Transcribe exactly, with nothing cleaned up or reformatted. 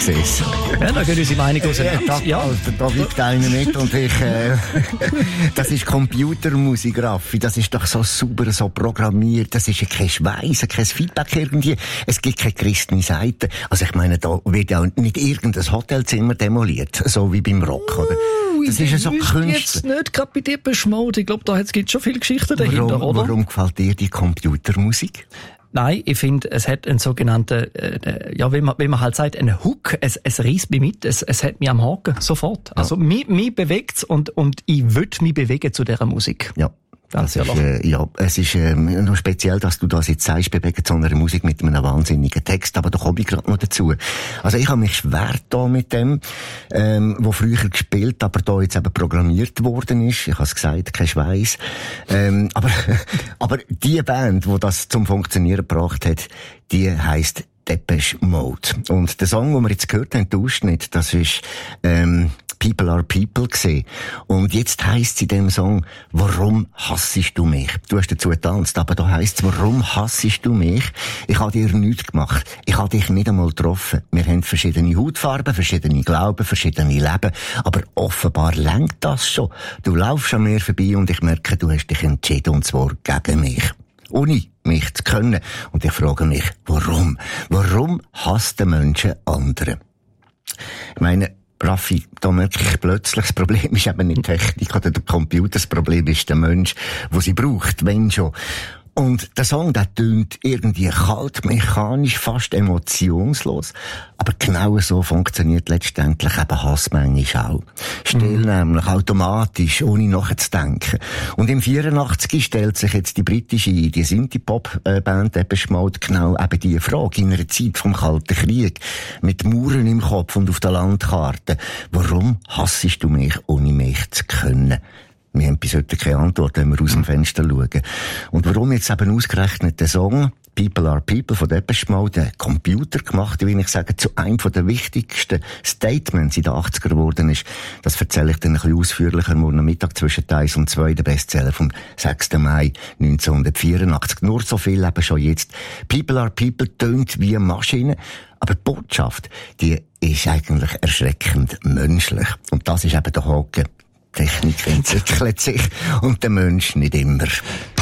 sehe es. Ja, da geht unsere Meinung auseinander. Da, ja. also, da liegt einer mit und ich, äh, das ist Computermusik, Raffi. Das ist doch so sauber, so programmiert. Das ist ja kein Schweiß, kein Feedback irgendwie. Es gibt keine christliche Seite. Also ich meine, da wird ja nicht irgendein Hotelzimmer demoliert, so wie beim Rock, oder? Das ist ja so Künstler. Jetzt nicht gerade bei dir beschmolzen. Ich glaube, da gibt es schon viele Geschichten dahinter, warum, oder? Warum gefällt dir die Computermusik? Nein, ich finde, es hat einen sogenannten, äh, ja, wie man, wie man halt sagt, einen Hook. Es, es reißt mich mit. Es, es hat mich am Haken. Sofort. Ja. Also, mich, mich bewegt's und, und ich will mich bewegen zu dieser Musik. Ja. Das ist, äh, ja, es ist äh, noch speziell, dass du das jetzt sagst, bewegt so eine Musik mit einem wahnsinnigen Text, aber da komme ich gerade noch dazu. Also ich habe mich schwer da mit dem, ähm, wo früher gespielt, aber da jetzt eben programmiert worden ist. Ich habe es gesagt, kein Schweiß. Ähm, aber, aber die Band, die das zum Funktionieren gebracht hat, die heisst Depeche Mode. Und der Song, den wir jetzt gehört haben, der Ausschnitt, das ist ähm, People Are People gewesen. Und jetzt heisst es in dem Song, warum hassest du mich? Du hast dazu getanzt, aber da heisst es, warum hassest du mich? Ich habe dir nichts gemacht. Ich habe dich nicht einmal getroffen. Wir haben verschiedene Hautfarben, verschiedene Glauben, verschiedene Leben. Aber offenbar lenkt das schon. Du laufst an mir vorbei und ich merke, du hast dich entschieden, und zwar gegen mich. Ohne mich zu können. Und ich frage mich, warum? Warum hasst der Mensch andere? Ich meine, Raffi, da merke ich plötzlich, das Problem ist eben nicht die Technik oder der Computer, das Problem ist der Mensch, der sie braucht, wenn schon. Und der Song, der tönt irgendwie kalt, mechanisch, fast emotionslos. Aber genau so funktioniert letztendlich eben Hass manchmal auch. Still mhm. nämlich, automatisch, ohne nachzudenken. Und im vierundachtzig stellt sich jetzt die britische, die Synthie-Pop-Band Depeche Mode genau eben diese Frage in einer Zeit vom Kalten Krieg. Mit Mauern im Kopf und auf der Landkarte. Warum hassest du mich, ohne mich zu können? Wir haben bis heute keine Antwort, wenn wir aus dem Fenster schauen. Und warum jetzt eben ausgerechnet der Song People Are People von Depeche Mode, der Computer gemacht, wie ich sage, zu einem der wichtigsten Statements in den achtziger geworden ist, das erzähle ich dann ein bisschen ausführlicher morgen Mittag zwischen eins und zwei, der Bestseller vom sechsten Mai neunzehnhundertvierundachtzig. Nur so viel eben schon jetzt. People Are People tönt wie eine Maschine, aber die Botschaft, die ist eigentlich erschreckend menschlich. Und das ist eben der Haken. Technik entwickelt sich und der Mensch nicht immer.